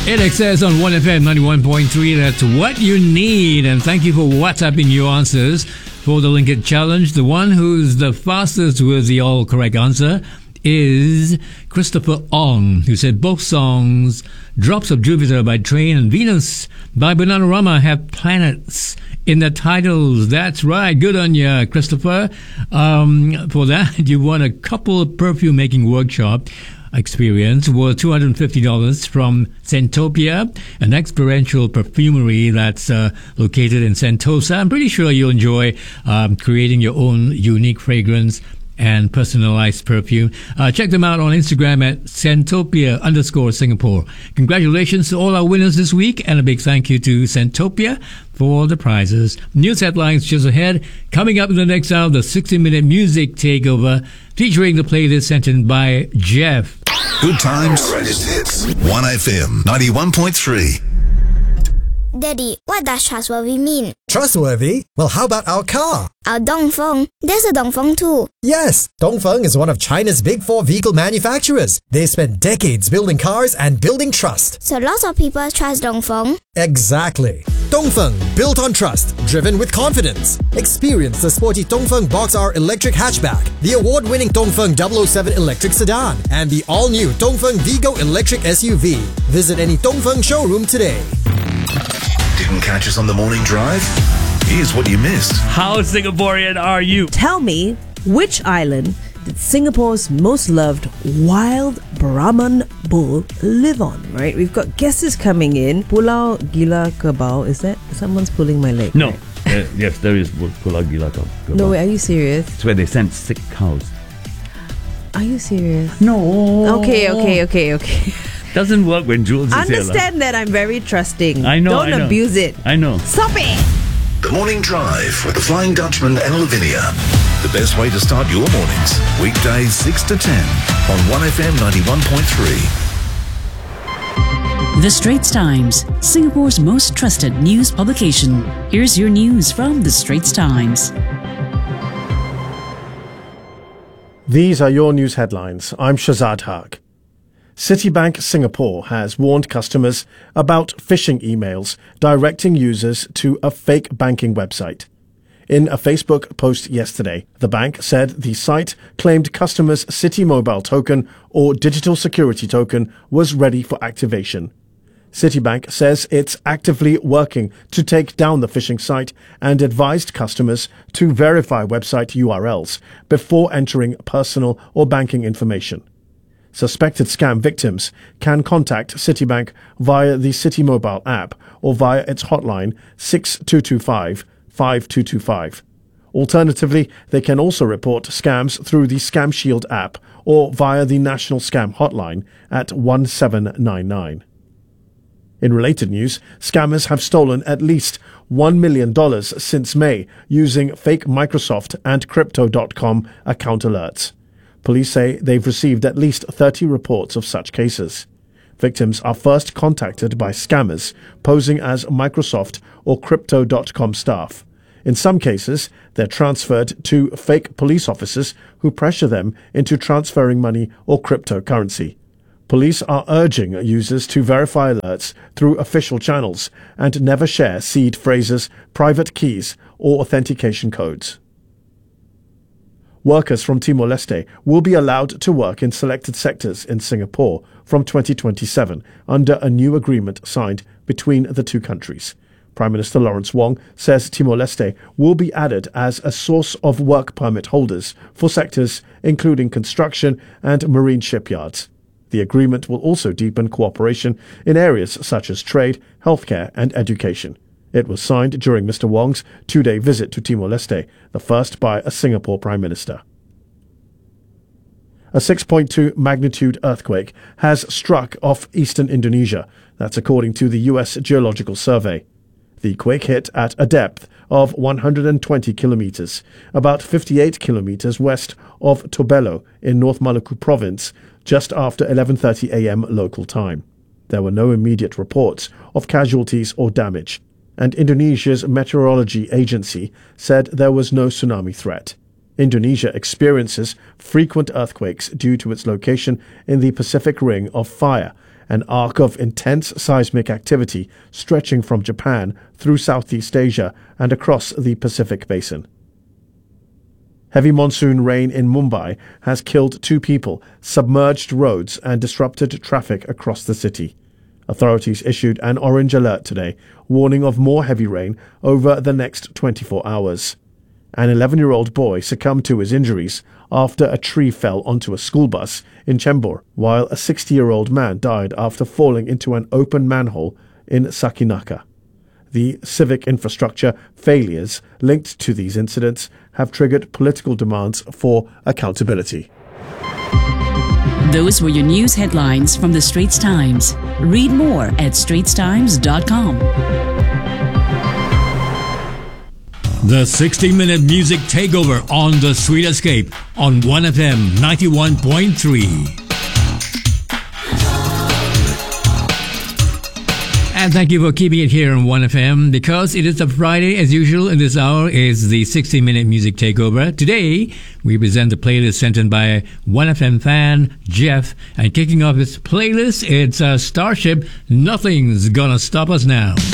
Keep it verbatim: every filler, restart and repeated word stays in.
eight X S on one F M ninety-one point three. That's what you need. And thank you for WhatsApping your answers for the Linkit Challenge. The one who's the fastest with the all correct answer is Christopher Ong, who said both songs, Drops of Jupiter by Train and Venus by Bananarama, have planets in the titles. That's right. Good on you, Christopher. Um, for that, you won a couple perfume making workshop experience worth two hundred fifty dollars from Sentopia, an experiential perfumery that's uh, located in Sentosa. I'm pretty sure you'll enjoy um, creating your own unique fragrance and personalized perfume. Uh, check them out on Instagram at Sentopia underscore Singapore. Congratulations to all our winners this week, and a big thank you to Sentopia for the prizes. News headlines just ahead. Coming up in the next hour, the sixty minute music takeover featuring the playlist sent in by Jeff. Good times. Greatest hits. one F M ninety-one point three. Daddy, what does trustworthy mean? Trustworthy? Well, how about our car? Our Dongfeng. There's a Dongfeng too. Yes, Dongfeng is one of China's big four vehicle manufacturers. They spent decades building cars and building trust. So lots of people trust Dongfeng? Exactly. Dongfeng, built on trust, driven with confidence. Experience the sporty Dongfeng Box R electric hatchback, the award-winning Dongfeng double oh seven electric sedan, and the all-new Dongfeng Vigo electric S U V. Visit any Dongfeng showroom today. Didn't catch us on the morning drive? Here's what you missed. How Singaporean are you? Tell me, which island did Singapore's most loved wild Brahman bull live on? Right? We've got guesses coming in. Pulau Gila Kerbau. Is that someone's pulling my leg? No. Uh, yes, there is Pulau Gila Kerbau. No, wait, are you serious? It's where they send sick cows. Are you serious? No. Okay, okay, okay, okay. Doesn't work when Jules is here. Understand that I'm very trusting. I know. Don't I know. abuse it. I know. Stop it. The Morning Drive with the Flying Dutchman and Lavinia. The best way to start your mornings. Weekdays six to ten on one F M ninety-one point three. The Straits Times, Singapore's most trusted news publication. Here's your news from The Straits Times. These are your news headlines. I'm Shazad Haq. Citibank Singapore has warned customers about phishing emails directing users to a fake banking website. In a Facebook post yesterday, the bank said the site claimed customers' Citi Mobile token or digital security token was ready for activation. Citibank says it's actively working to take down the phishing site and advised customers to verify website U R Ls before entering personal or banking information. Suspected scam victims can contact Citibank via the Citi Mobile app or via its hotline six two two five, five two two five. Alternatively, they can also report scams through the Scam Shield app or via the National Scam Hotline at one seven nine nine. In related news, scammers have stolen at least one million dollars since May using fake Microsoft and Crypto dot com account alerts. Police say they've received at least thirty reports of such cases. Victims are first contacted by scammers posing as Microsoft or Crypto dot com staff. In some cases, they're transferred to fake police officers who pressure them into transferring money or cryptocurrency. Police are urging users to verify alerts through official channels and never share seed phrases, private keys, or authentication codes. Workers from Timor-Leste will be allowed to work in selected sectors in Singapore from twenty twenty-seven under a new agreement signed between the two countries. Prime Minister Lawrence Wong says Timor-Leste will be added as a source of work permit holders for sectors including construction and marine shipyards. The agreement will also deepen cooperation in areas such as trade, healthcare and education. It was signed during Mister Wong's two-day visit to Timor-Leste, the first by a Singapore Prime Minister. A six point two magnitude earthquake has struck off eastern Indonesia. That's according to the U S Geological Survey. The quake hit at a depth of one hundred twenty kilometers, about fifty-eight kilometers west of Tobelo in North Maluku province, just after eleven thirty a m local time. There were no immediate reports of casualties or damage, and Indonesia's meteorology agency said there was no tsunami threat. Indonesia experiences frequent earthquakes due to its location in the Pacific Ring of Fire an arc of intense seismic activity stretching from Japan through Southeast Asia and across the Pacific Basin. Heavy monsoon rain in Mumbai has killed two people, submerged roads and disrupted traffic across the city. Authorities issued an orange alert today, warning of more heavy rain over the next twenty-four hours. An eleven-year-old boy succumbed to his injuries after a tree fell onto a school bus in Chembur, while a sixty-year-old man died after falling into an open manhole in Sakinaka. The civic infrastructure failures linked to these incidents have triggered political demands for accountability. Those were your news headlines from the Straits Times. Read more at straits times dot com. The sixty-minute music takeover on The Sweet Escape on one F M ninety-one point three. And thank you for keeping it here on one F M. Because it is a Friday, as usual, in this hour is the sixty-minute music takeover. Today, we present the playlist sent in by one F M fan, Jeff. And kicking off his playlist, it's uh, Starship, Nothing's Gonna Stop Us Now.